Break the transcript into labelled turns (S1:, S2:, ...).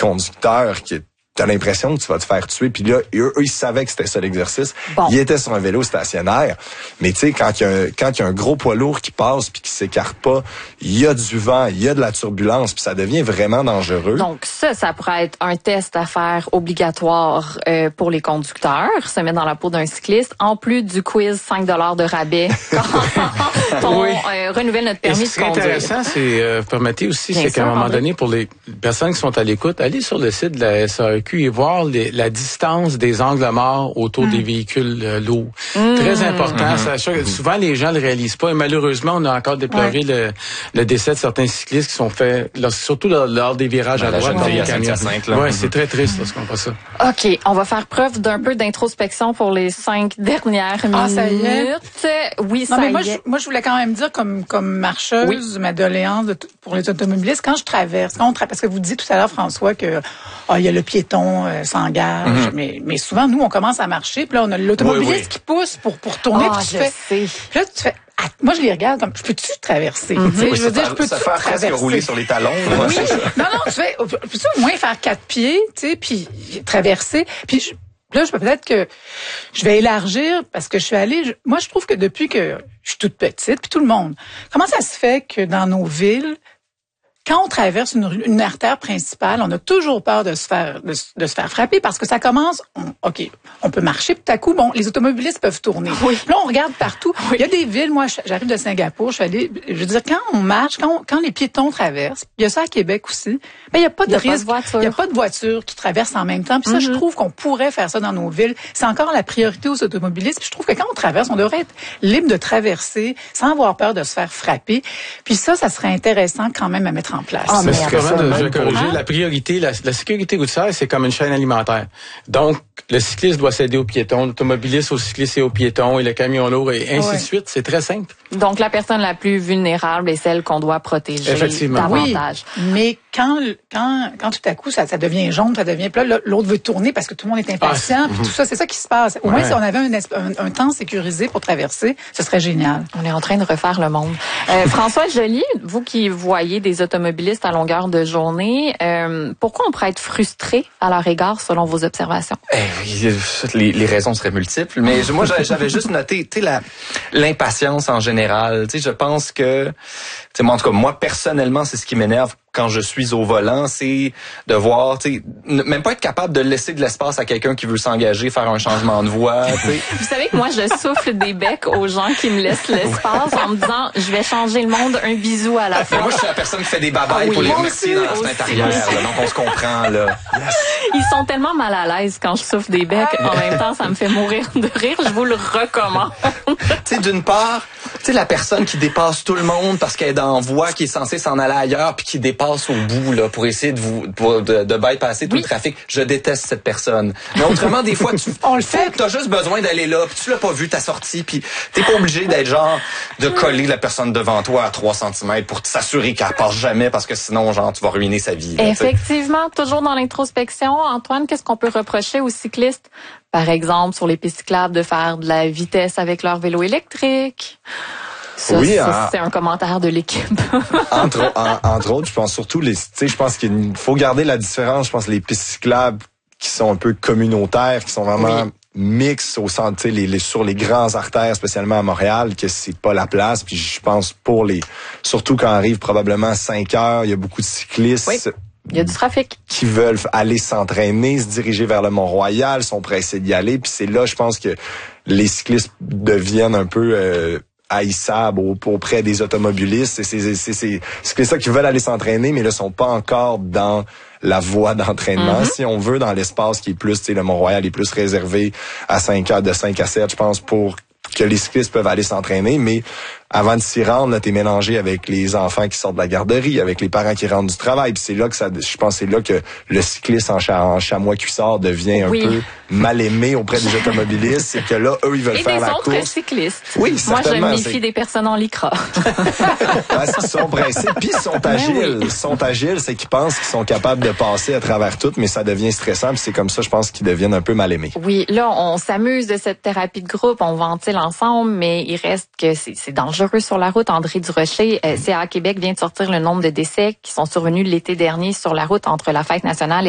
S1: conducteurs qui t'as l'impression que tu vas te faire tuer. Puis là, eux, ils savaient que c'était ça l'exercice. Bon. Ils étaient sur un vélo stationnaire. Mais tu sais, quand il y a un gros poids lourd qui passe puis qui s'écarte pas, il y a du vent, il y a de la turbulence, puis ça devient vraiment dangereux.
S2: Donc ça pourrait être un test à faire obligatoire pour les conducteurs, se mettre dans la peau d'un cycliste, en plus du quiz 5 $ de rabais quand on renouvelle notre permis de conduire.
S3: Ce qui est intéressant, c'est, permettez aussi, c'est qu'à un moment donné, pour les personnes qui sont à l'écoute, allez sur le site de la SAEQ et voir la distance des angles morts autour des véhicules lourds. Très important. Souvent, les gens ne le réalisent pas. Et malheureusement, on a encore déploré le décès de certains cyclistes qui sont faits, surtout lors des virages à droite dans les camions. Oui, c'est très triste lorsqu'on voit ça.
S2: OK. On va faire preuve d'un peu d'introspection pour les 5 dernières minutes.
S4: Ça y est?
S2: Oui,
S4: non, ça y est. Moi, je voulais quand même dire, comme marcheuse, ma doléance pour les automobilistes, quand je traverse, parce que vous dites tout à l'heure, François, que il y a le piéton s'engage, mais souvent, nous, on commence à marcher, puis là, on a l'automobiliste qui pousse pour tourner, puis tu fais... Puis là, tu fais... moi, je les regarde comme, je peux-tu traverser? Je veux dire, je peux-tu traverser?
S1: Ça fait rouler sur les talons.
S4: Oui. Non, tu fais, peux-tu au moins faire 4 pieds, tu sais, puis traverser? Puis là, peut-être que je vais élargir parce que je suis allée... Moi, je trouve que depuis que je suis toute petite, puis tout le monde, comment ça se fait que dans nos villes, quand on traverse une artère principale, on a toujours peur de se faire frapper parce que ça commence, on peut marcher, puis tout à coup, les automobilistes peuvent tourner. Oui. Là, on regarde partout. Oui. Il y a des villes, moi, j'arrive de Singapour, je veux dire, quand on marche, quand les piétons traversent, il y a ça à Québec aussi, il n'y a pas de risque. Il n'y a pas de voiture qui traverse en même temps. Puis ça, je trouve qu'on pourrait faire ça dans nos villes. C'est encore la priorité aux automobilistes. Puis je trouve que quand on traverse, on devrait être libre de traverser sans avoir peur de se faire frapper. Puis ça serait intéressant quand même à mettre en place.
S3: Mais c'est vraiment de corriger. La priorité, la sécurité routière, c'est comme une chaîne alimentaire. Donc, le cycliste doit céder aux piétons, l'automobiliste au cycliste et aux piétons, et le camion lourd, et ainsi de suite. C'est très simple.
S2: Donc, la personne la plus vulnérable est celle qu'on doit protéger davantage.
S4: Oui, mais quand tout à coup, ça devient jaune, ça devient... Puis là, l'autre veut tourner parce que tout le monde est impatient, puis tout ça, c'est ça qui se passe. Au moins, si on avait un temps sécurisé pour traverser, ce serait génial.
S2: On est en train de refaire le monde. François Joly, vous qui voyez des automobilistes à longueur de journée, pourquoi on pourrait être frustré à leur égard selon vos observations?
S5: Les raisons seraient multiples, mais moi j'avais juste noté, tu sais, l'impatience en général. Tu sais, je pense que, tu sais, moi en tout cas, moi personnellement, c'est ce qui m'énerve quand je suis au volant, c'est de voir, tu sais, même pas être capable de laisser de l'espace à quelqu'un qui veut s'engager, faire un changement de voie, tu sais.
S2: Vous savez que moi, je souffle des becs aux gens qui me laissent l'espace en me disant, je vais changer le monde, un bisou à la fois.
S5: Moi, je suis la personne qui fait des babayes pour les remercier dans la intérieure, là, donc on se comprend, là. Yes.
S2: Ils sont tellement mal à l'aise quand je souffle des becs. En même temps, ça me fait mourir de rire. Je vous le recommande.
S5: Tu sais, d'une part, tu sais, la personne qui dépasse tout le monde parce qu'elle est dans voie, qui est censée s'en aller ailleurs, puis qui dépasse au bout, là, pour essayer de bypasser tout le trafic. Je déteste cette personne. Mais autrement, des fois, on le fait, t'as juste besoin d'aller là, puis tu l'as pas vu, ta sortie, puis t'es pas obligé d'être genre, de coller la personne devant toi à 3 cm pour s'assurer qu'elle passe jamais, parce que sinon, genre, tu vas ruiner sa vie. Là,
S2: effectivement, toujours dans l'introspection. Antoine, qu'est-ce qu'on peut reprocher aux cyclistes? Par exemple, sur les pistes cyclables, de faire de la vitesse avec leur vélo électrique. Ça, c'est un commentaire de l'équipe.
S1: entre autres, je pense surtout je pense qu'il faut garder la différence. Je pense les pistes cyclables qui sont un peu communautaires, qui sont vraiment mixtes au centre, sur les grands artères, spécialement à Montréal, que c'est pas la place. Puis je pense surtout quand arrive probablement 5 heures, il y a beaucoup de cyclistes.
S2: Oui. Il y a du trafic.
S1: Qui veulent aller s'entraîner, se diriger vers le Mont-Royal, sont pressés d'y aller. Puis c'est là, je pense que les cyclistes deviennent un peu haïssables auprès des automobilistes. C'est ça qui veulent aller s'entraîner, mais là, sont pas encore dans la voie d'entraînement, si on veut, dans l'espace qui est plus, le Mont-Royal est plus réservé à 5 heures, de 5 à 7, je pense, pour que les cyclistes peuvent aller s'entraîner, mais avant de s'y rendre, là, t'es mélangé avec les enfants qui sortent de la garderie, avec les parents qui rentrent du travail. Puis c'est là que je pense, c'est là que le cycliste en chamois cuissard devient un peu mal aimé auprès des automobilistes. C'est que là, eux, ils veulent faire la course.
S2: Et des autres cyclistes.
S1: Oui, certainement.
S2: Moi, je me méfie des personnes en lycra.
S1: Parce qu'ils sont pressés, puis ils sont agiles. Ils sont agiles, c'est qu'ils pensent qu'ils sont capables de passer à travers tout, mais ça devient stressant. Puis c'est comme ça, je pense, qu'ils deviennent un peu mal aimés.
S2: Oui, là, on s'amuse de cette thérapie de groupe, on ventile ensemble, mais il reste que c'est dangereux sur la route. André Durocher, CA Québec vient de sortir le nombre de décès qui sont survenus l'été dernier sur la route entre la Fête nationale et